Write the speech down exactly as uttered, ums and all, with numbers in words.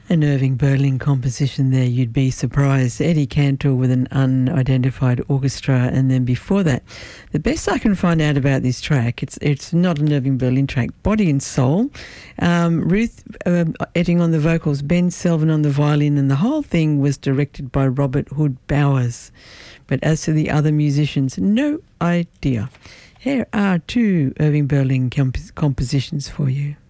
An Irving Berlin composition there, you'd be surprised. Eddie Cantor with an unidentified orchestra, and then before that, the best I can find out about this track, it's it's not an Irving Berlin track, Body and Soul. Um, Ruth um, Etting on the vocals, Ben Selvin on the violin, and the whole thing was directed by Robert Hood Bowers. But as to the other musicians, no idea. Here are two Irving Berlin comp- compositions for you.